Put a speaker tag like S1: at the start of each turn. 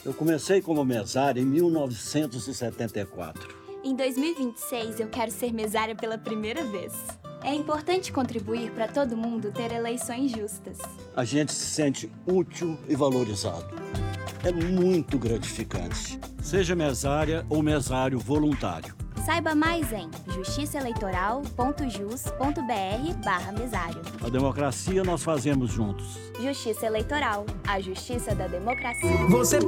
S1: Eu comecei como mesária em 1974.
S2: Em 2026, eu quero ser mesária pela primeira vez. É importante contribuir para todo mundo ter eleições justas.
S1: A gente se sente útil e valorizado. É muito gratificante. Seja mesária ou mesário voluntário.
S2: Saiba mais em justiçaeleitoral.jus.br/mesário.
S1: A democracia nós fazemos juntos.
S2: Justiça Eleitoral, a justiça da democracia.
S3: Você